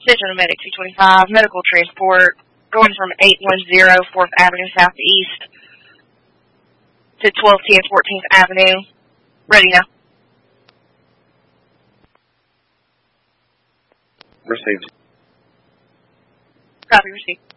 Central Medic 225, medical transport, going from 810 4th Avenue Southeast to 1210 14th Avenue. Ready now. Received. Copy, received.